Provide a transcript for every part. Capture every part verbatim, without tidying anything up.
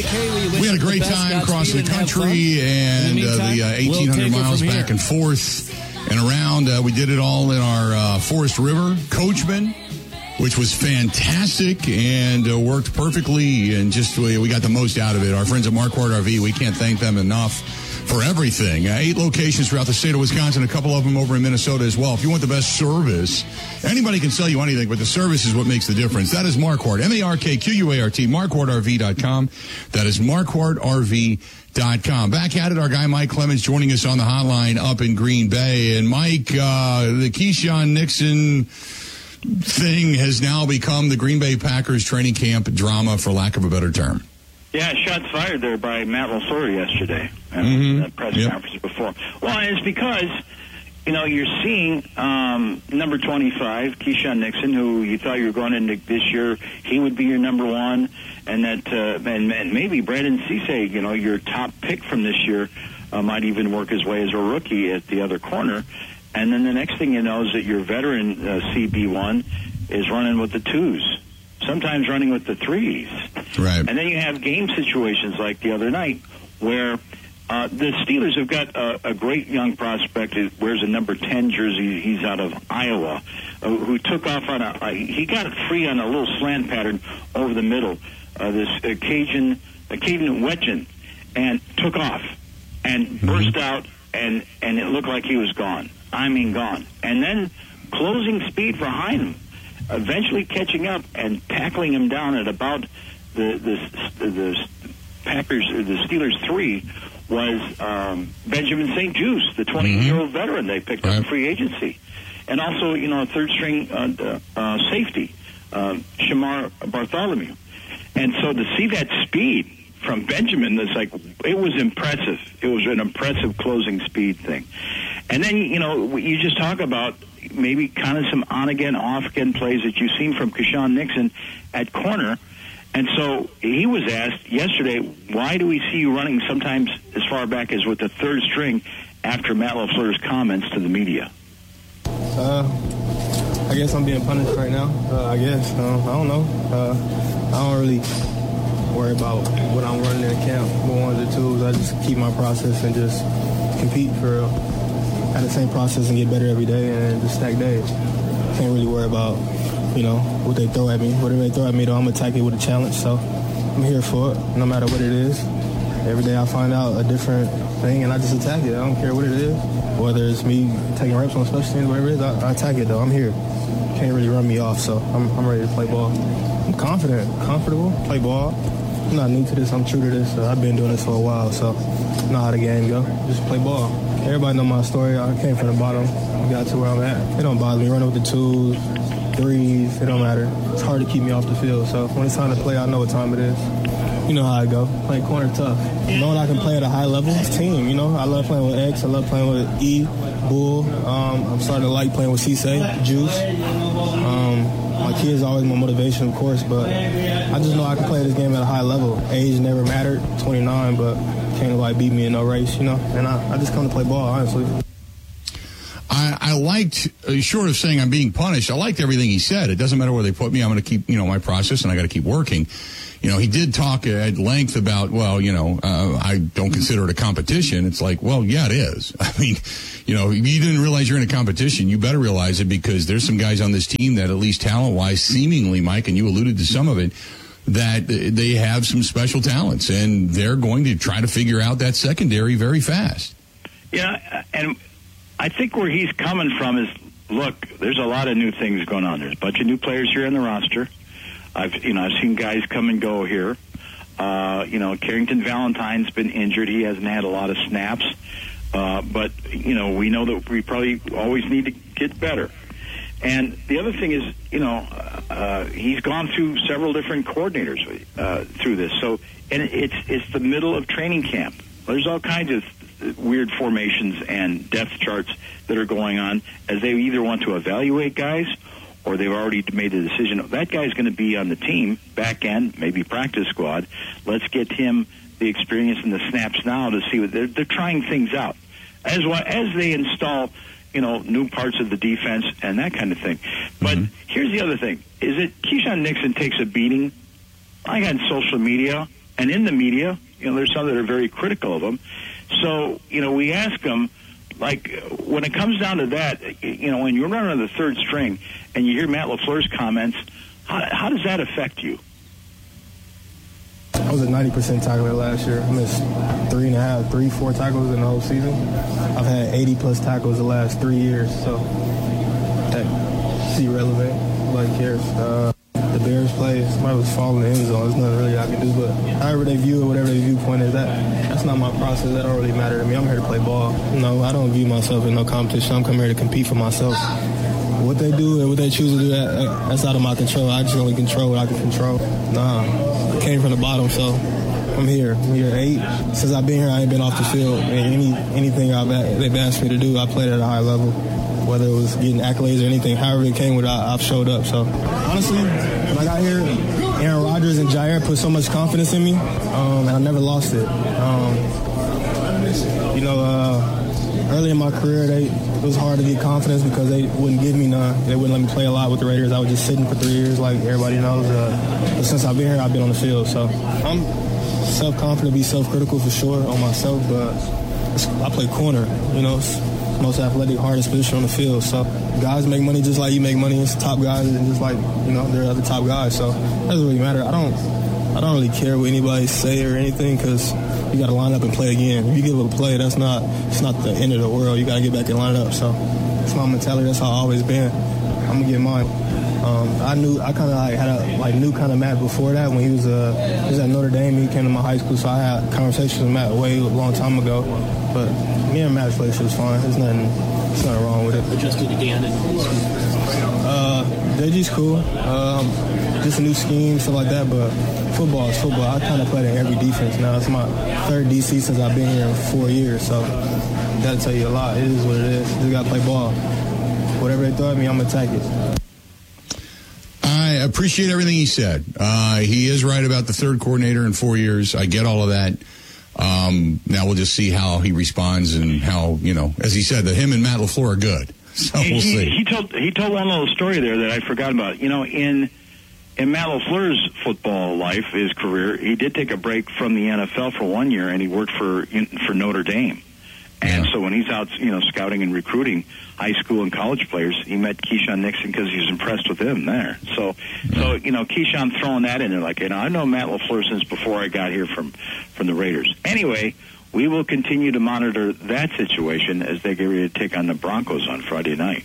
Jake Haley. We had a great time across the country and, and uh, the uh, eighteen hundred we'll miles back and forth and around. Uh, we did it all in our uh, Forest River Coachman, which was fantastic and uh, worked perfectly, and just we, we got the most out of it. Our friends at Marquardt R V, we can't thank them enough for everything. Uh, eight locations throughout the state of Wisconsin, a couple of them over in Minnesota as well. If you want the best service, anybody can sell you anything, but the service is what makes the difference. That is Marquardt, M A R K Q U A R T, Marquardt R V dot com. That is Marquardt R V dot com. Back at it, our guy Mike Clemens joining us on the hotline up in Green Bay. And Mike, uh, the Keyshawn Nixon thing has now become the Green Bay Packers training camp drama, for lack of a better term. Yeah, shots fired there by Matt LaFleur yesterday at mm-hmm. the press yep. conference before. Well, it's because, you know, you're seeing um, number twenty-five, Keyshawn Nixon, who you thought you were going into this year, he would be your number one, and that uh, and, and maybe Brandon Cisse, you know, your top pick from this year, uh, might even work his way as a rookie at the other corner. And then the next thing you know is that your veteran uh, C B one is running with the twos, sometimes running with the threes. Right. And then you have game situations like the other night where uh, the Steelers have got a, a great young prospect who wears a number ten jersey. He's out of Iowa, uh, who took off on a uh, – he got it free on a little slant pattern over the middle, uh, this uh, Cajun uh, Cajun Wetjen, and took off and mm-hmm. burst out, and, and it looked like he was gone. I mean gone. And then closing speed behind him, eventually catching up and tackling him down at about the the, the Packers, the Steelers three, was um, Benjamin Saint Juste, the twenty-year-old mm-hmm. veteran they picked right. up in free agency. And also, you know, a third-string uh, uh, safety, uh, Shamar Bartholomew. And so to see that speed from Benjamin, that's like, it was impressive. It was an impressive closing speed thing. And then, you know, you just talk about maybe kind of some on-again, off-again plays that you've seen from Keyshawn Nixon at corner. And so he was asked yesterday, why do we see you running sometimes as far back as with the third string after Matt LaFleur's comments to the media? Uh, I guess I'm being punished right now. Uh, I guess. Uh, I don't know. Uh, I don't really worry about what I'm running in camp, what ones or twos. I just keep my process and just compete for real. Have the same process and get better every day and just stack days. Can't really worry about, you know, what they throw at me. Whatever they throw at me, though, I'm going to attack it with a challenge. So I'm here for it, no matter what it is. Every day I find out a different thing, and I just attack it. I don't care what it is. Whether it's me taking reps on special teams, whatever it is, I, I attack it, though. I'm here. Can't really run me off, so I'm, I'm ready to play ball. I'm confident, comfortable, play ball. I'm not new to this. I'm true to this. So I've been doing this for a while, so I know how the game go. Just play ball. Everybody know my story. I came from the bottom, got to where I'm at. It don't bother me. Running with the twos, threes, it don't matter. It's hard to keep me off the field. So when it's time to play, I know what time it is. You know how I go. Playing corner tough. Knowing I can play at a high level, it's team. You know, I love playing with X. I love playing with E, Bull. Um, I'm starting to like playing with Cisse, Juice. Um, my kids are always my motivation, of course, but I just know I can play this game at a high level. Age never mattered, twenty-nine, but can't nobody beat me in no race, you know. And I, I just come to play ball, honestly. I, I liked, uh, short of saying I'm being punished, I liked everything he said. It doesn't matter where they put me. I'm going to keep, you know, my process, and I got to keep working. You know, he did talk at length about, well, you know, uh, I don't consider it a competition. It's like, well, yeah, it is. I mean, you know, you didn't realize you're in a competition. You better realize it, because there's some guys on this team that, at least talent-wise, seemingly, Mike, and you alluded to some of it, that they have some special talents, and they're going to try to figure out that secondary very fast. Yeah, and I think where he's coming from is, look, there's a lot of new things going on. There's a bunch of new players here on the roster. I've, you know, I've seen guys come and go here. Uh, you know, Carrington Valentine's been injured. He hasn't had a lot of snaps. Uh, but, you know, we know that we probably always need to get better. And the other thing is, you know, uh, he's gone through several different coordinators uh, through this. So, and it's it's the middle of training camp. There's all kinds of weird formations and depth charts that are going on as they either want to evaluate guys, or they've already made the decision, that guy's going to be on the team, back end, maybe practice squad. Let's get him the experience and the snaps now to see what they're, they're trying things out. As well, as they install, you know, new parts of the defense and that kind of thing. But mm-hmm. here's the other thing, is that Keyshawn Nixon takes a beating. I got social media, and in the media, you know, there's some that are very critical of him. So, you know, we ask him, like, when it comes down to that, you know, when you're running on the third string and you hear Matt LaFleur's comments, how, how does that affect you? I was a ninety percent tackler last year. I missed three and a half, three, four tackles in the whole season. I've had eighty plus tackles the last three years, so that's irrelevant. Nobody cares. Uh, the Bears play, somebody was falling in the end zone. There's nothing really I can do, but however they view it, whatever their viewpoint is, that that's not my process. That don't really matter to me. I'm here to play ball. No, I don't view myself in no competition. I'm coming here to compete for myself. What they do and what they choose to do, that, that's out of my control. I just only control what I can control. Nah, I came from the bottom, so I'm here. I'm here eight. Since I've been here, I ain't been off the field. And any anything I've, they've asked me to do, I played at a high level. Whether it was getting accolades or anything, however it came with, I, I've showed up. So honestly, when I got here, Aaron Rodgers and Jair put so much confidence in me, um, and I never lost it. Um, you know, uh, early in my career, they, it was hard to get confidence because they wouldn't give me none. They wouldn't let me play a lot with the Raiders. I was just sitting for three years, like everybody knows. Uh, but since I've been here, I've been on the field. So I'm self-confident, be self-critical for sure on myself, but I play corner, you know. It's most athletic, hardest position on the field. So guys make money just like you make money. It's top guys and just like, you know, they're other top guys. So it doesn't really matter. I don't I don't really care what anybody say or anything because you got to line up and play again. If you give up a play, that's not it's not the end of the world. You got to get back and line up. So that's my mentality. That's how I've always been. I'm going to get mine. Um, I knew I kind of like had a like knew kind of Matt before that when he was uh he was at Notre Dame. He came to my high school, so I had conversations with Matt way a long time ago. But me and Matt's relationship was fine. There's nothing, there's nothing wrong with it. Adjusted again. Uh, J G's cool. Um, just a new scheme, stuff like that. But football is football. I kind of played in every defense now. It's my third D C since I've been here in four years. So that'll tell you a lot. It is what it is. Just gotta play ball. Whatever they throw at me, I'm gonna attack it. I appreciate everything he said. Uh, he is right about the third coordinator in four years. I get all of that. Um, now we'll just see how he responds and how, you know, as he said, that him and Matt LaFleur are good. So we'll he, see. He told he told one little story there that I forgot about. You know, in in Matt LaFleur's football life, his career, he did take a break from the N F L for one year, and he worked for for Notre Dame. And Yeah. so when he's out, you know, scouting and recruiting high school and college players, he met Keyshawn Nixon because he was impressed with him there. So, Yeah. so you know, Keyshawn throwing that in there, like, you know, I know Matt LaFleur since before I got here from from the Raiders. Anyway, we will continue to monitor that situation as they get ready to take on the Broncos on Friday night.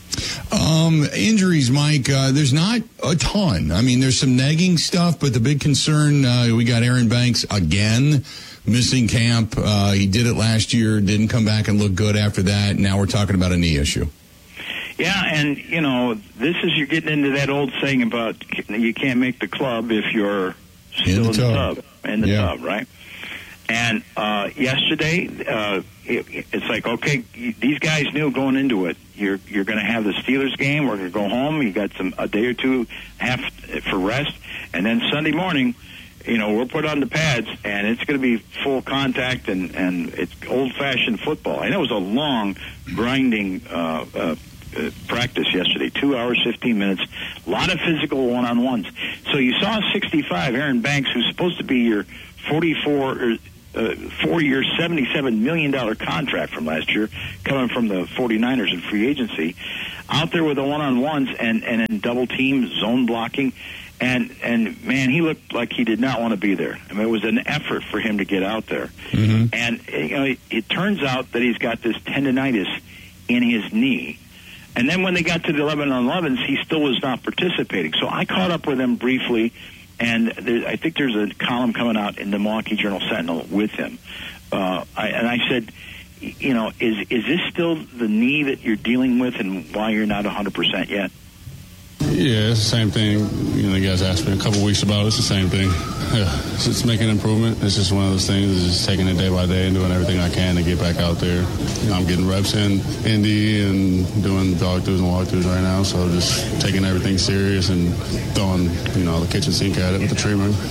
Um, injuries, Mike, uh, there's not a ton. I mean, there's some nagging stuff, but the big concern, uh, we got Aaron Banks again, missing camp. Uh, he did it last year, didn't come back and look good after that. Now we're talking about a knee issue. Yeah, and, you know, this is, you're getting into that old saying about you can't make the club if you're still In the in the tub. tub, in the Yeah. tub, right? And uh, yesterday, uh, it, it's like, okay, these guys knew going into it. You're you're going to have the Steelers game. We're going to go home. You got some a day or two half for rest, and then Sunday morning, you know, we'll put on the pads, and it's going to be full contact, and and it's old-fashioned football. And it was a long, grinding uh, uh, uh, practice yesterday, two hours, fifteen minutes, a lot of physical one-on-ones. So you saw sixty-five, Aaron Banks, who's supposed to be your forty-four. Uh, four-year, seventy-seven million dollars contract from last year, coming from the forty-niners in free agency, out there with the one-on-ones and, and in double team, zone blocking, and, and man, he looked like he did not want to be there. I mean, it was an effort for him to get out there. Mm-hmm. And you know, it, it turns out that he's got this tendonitis in his knee. And then when they got to the eleven on elevens, he still was not participating. So I caught up with him briefly. And there, I think there's a column coming out in the Milwaukee Journal-Sentinel with him. Uh, I, and I said, you know, is is this still the knee that you're dealing with and why you're not one hundred percent yet? Yeah, it's the same thing. You know, the guys asked me a couple weeks about it. It's the same thing. Yeah, it's, it's making improvement. It's just one of those things. It's just taking it day by day and doing everything I can to get back out there. You know, I'm getting reps in Indy and doing dog throughs and walkthroughs right now. So just taking everything serious and throwing, you know, the kitchen sink at it with the tree room.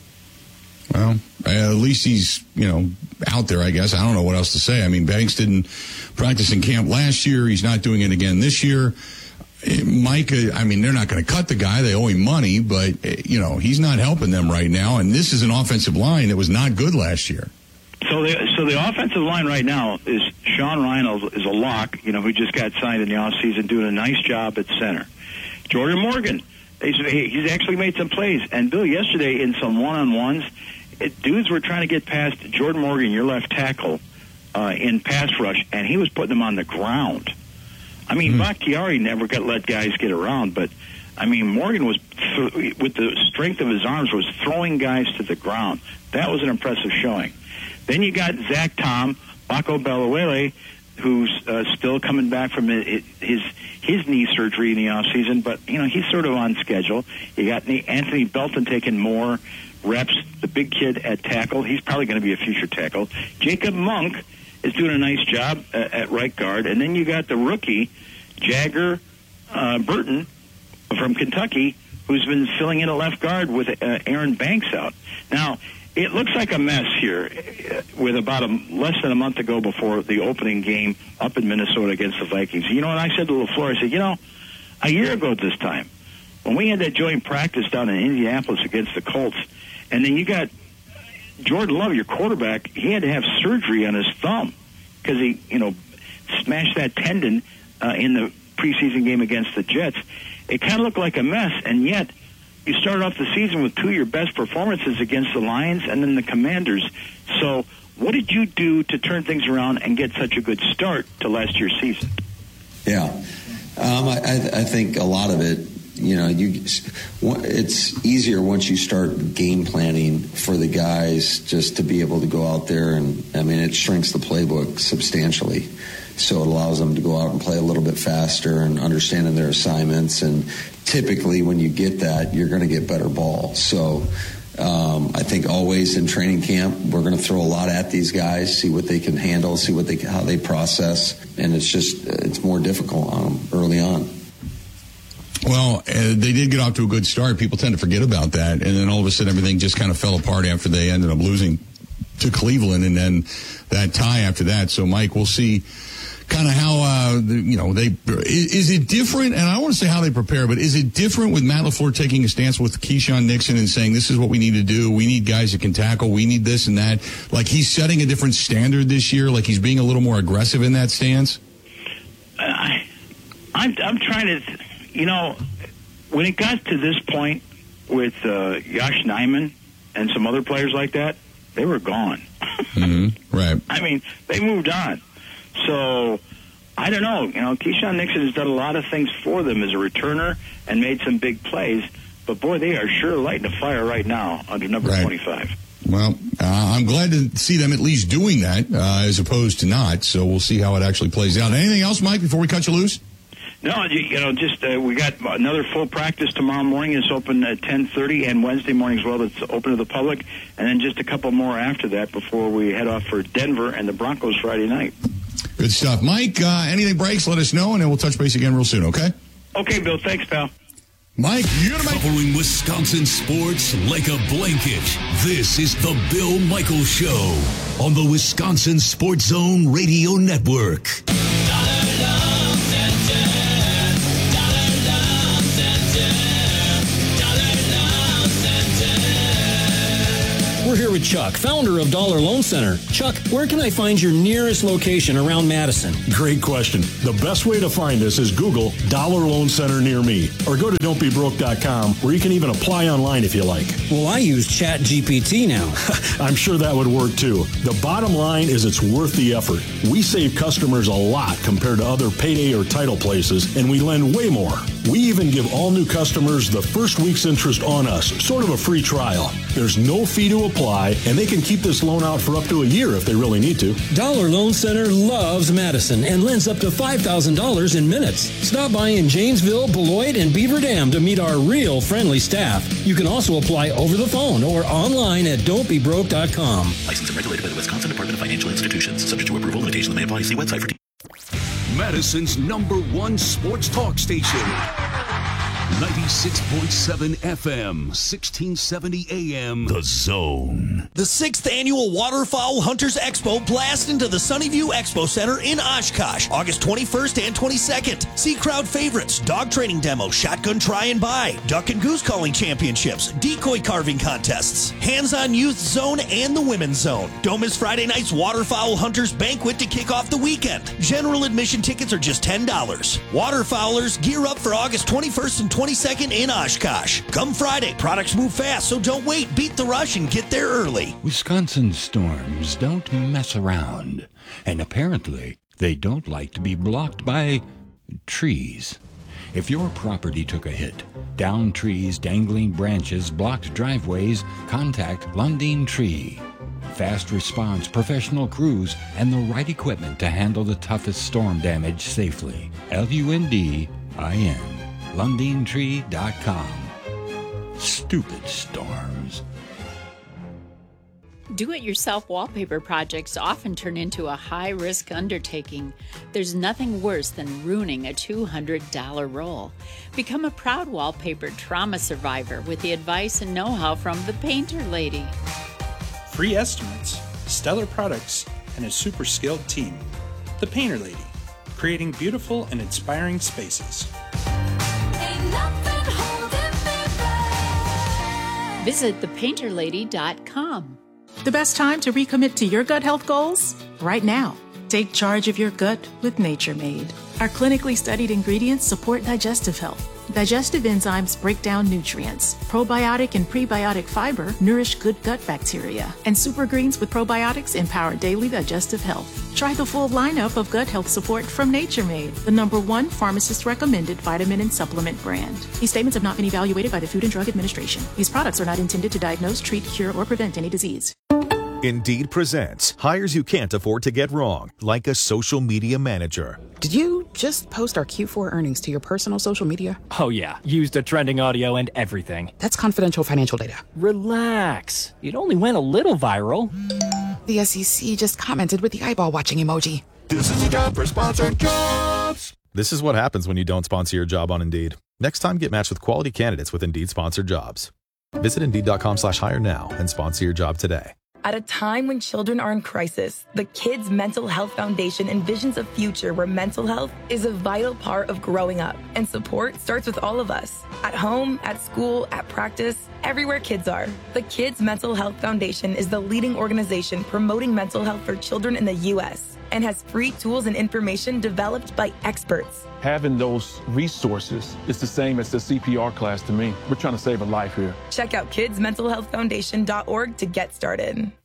Well, at least he's, you know, out there, I guess. I don't know what else to say. I mean, Banks didn't practice in camp last year. He's not doing it again this year. Mike, I mean, they're not going to cut the guy. They owe him money, but, you know, he's not helping them right now. And this is an offensive line that was not good last year. So the, so the offensive line right now is Sean Ryan is a lock, you know, who just got signed in the offseason, doing a nice job at center. Jordan Morgan, he's, he's actually made some plays. And, Bill, yesterday in some one-on-ones, it, dudes were trying to get past Jordan Morgan, your left tackle, uh, in pass rush, and he was putting them on the ground. I mean, mm-hmm. Bakhtiari never got let guys get around, but, I mean, Morgan was, th- with the strength of his arms, was throwing guys to the ground. That was an impressive showing. Then you got Zach Tom, Bako Balawele, who's uh, still coming back from his, his his knee surgery in the offseason, but, you know, he's sort of on schedule. You got Anthony Belton taking more reps, the big kid at tackle. He's probably going to be a future tackle. Jacob Monk is doing a nice job uh, at right guard. And then you got the rookie, Jagger uh, Burton from Kentucky, who's been filling in at left guard with uh, Aaron Banks out. Now, it looks like a mess here with about a, less than a month to go before the opening game up in Minnesota against the Vikings. You know, and I said to LaFleur, I said, you know, a year ago at this time, when we had that joint practice down in Indianapolis against the Colts, and then you got Jordan Love, your quarterback, he had to have surgery on his thumb because he, you know, smashed that tendon uh, in the preseason game against the Jets. It kind of looked like a mess, and yet you started off the season with two of your best performances against the Lions and then the Commanders. So what did you do to turn things around and get such a good start to last year's season? Yeah. Um, I, I think a lot of it, you know, you it's easier once you start game planning for the guys just to be able to go out there and, I mean, it shrinks the playbook substantially. So it allows them to go out and play a little bit faster and understanding their assignments. And typically when you get that, you're going to get better ball. So um, I think always in training camp, we're going to throw a lot at these guys, see what they can handle, see what they how they process. And it's just it's more difficult on them early on. Well, uh, they did get off to a good start. People tend to forget about that. And then all of a sudden everything just kind of fell apart after they ended up losing to Cleveland and then that tie after that. So, Mike, we'll see kind of how, uh, the, you know, they is, is it different? And I don't want to say how they prepare, but is it different with Matt LaFleur taking a stance with Keyshawn Nixon and saying this is what we need to do? We need guys that can tackle. We need this and that. Like he's setting a different standard this year. Like he's being a little more aggressive in that stance. I, I'm, I'm trying to, you know, when it got to this point with uh, Josh Nijman and some other players like that, they were gone. Mm-hmm. Right. I mean, they moved on. So, I don't know. You know, Keyshawn Nixon has done a lot of things for them as a returner and made some big plays. But, boy, they are sure lighting a fire right now under number right. twenty-five. Well, uh, I'm glad to see them at least doing that uh, as opposed to not. So we'll see how it actually plays out. Anything else, Mike, before we cut you loose? No, you know, just uh, we got another full practice tomorrow morning. It's open at ten thirty, and Wednesday morning as well. It's open to the public, and then just a couple more after that before we head off for Denver and the Broncos Friday night. Good stuff. Mike, uh, anything breaks, let us know, and then we'll touch base again real soon, okay? Okay, Bill. Thanks, pal. Mike, you're the covering Wisconsin sports like a blanket. This is the Bill Michaels Show on the Wisconsin Sports Zone Radio Network. We're here with Chuck, founder of Dollar Loan Center. Chuck, where can I find your nearest location around Madison? Great question. The best way to find us is Google Dollar Loan Center near me, or go to don't be broke dot com, where you can even apply online if you like. Well, I use Chat G P T now. I'm sure that would work too. The bottom line is it's worth the effort. We save customers a lot compared to other payday or title places, and we lend way more. We even give all new customers the first week's interest on us, sort of a free trial. There's no fee to apply, and they can keep this loan out for up to a year if they really need to. Dollar Loan Center loves Madison and lends up to five thousand dollars in minutes. Stop by in Janesville, Beloit, and Beaver Dam to meet our real friendly staff. You can also apply over the phone or online at don't be broke dot com. Licensed and regulated by the Wisconsin Department of Financial Institutions. Subject to approval. Limitations may apply. See website for details. Madison's number one sports talk station. ninety-six point seven F M, sixteen seventy A M, The Zone. The sixth annual Waterfowl Hunters Expo blast into the Sunnyview Expo Center in Oshkosh, August twenty-first and twenty-second. See crowd favorites, dog training demo, shotgun try and buy, duck and goose calling championships, decoy carving contests, hands-on youth zone, and the women's zone. Don't miss Friday night's Waterfowl Hunters banquet to kick off the weekend. General admission tickets are just ten dollars. Waterfowlers, gear up for August twenty-first and twenty-second in Oshkosh. Come Friday, products move fast, so don't wait. Beat the rush and get there early. Wisconsin storms don't mess around, and apparently they don't like to be blocked by trees. If your property took a hit, downed trees, dangling branches, blocked driveways, contact Lundin Tree. Fast response, professional crews, and the right equipment to handle the toughest storm damage safely. L U N D I N. Lundin Tree dot com. Stupid storms. Do-it-yourself wallpaper projects often turn into a high-risk undertaking. There's nothing worse than ruining a two hundred dollars roll. Become a proud wallpaper trauma survivor with the advice and know-how from the Painter Lady. Free estimates, stellar products, and a super skilled team. The Painter Lady, creating beautiful and inspiring spaces. Visit the painter lady dot com. The best time to recommit to your gut health goals? Right now. Take charge of your gut with Nature Made. Our clinically studied ingredients support digestive health. Digestive enzymes break down nutrients. Probiotic and prebiotic fiber nourish good gut bacteria. And super greens with probiotics empower daily digestive health. Try the full lineup of gut health support from Nature Made, the number one pharmacist-recommended vitamin and supplement brand. These statements have not been evaluated by the Food and Drug Administration. These products are not intended to diagnose, treat, cure, or prevent any disease. Indeed presents hires you can't afford to get wrong, like a social media manager. Did you just post our Q four earnings to your personal social media? Oh yeah, used a trending audio and everything. That's confidential financial data. Relax. It only went a little viral. The S E C just commented with the eyeball watching emoji. This is a job for sponsored jobs. This is what happens when you don't sponsor your job on Indeed. Next time, get matched with quality candidates with Indeed sponsored jobs. Visit Indeed.com slash hire now and sponsor your job today. At a time when children are in crisis, the Kids Mental Health Foundation envisions a future where mental health is a vital part of growing up. And support starts with all of us. At home, at school, at practice, everywhere kids are. The Kids Mental Health Foundation is the leading organization promoting mental health for children in the U S and has free tools and information developed by experts. Having those resources is the same as the C P R class to me. We're trying to save a life here. Check out kids mental health foundation dot org to get started.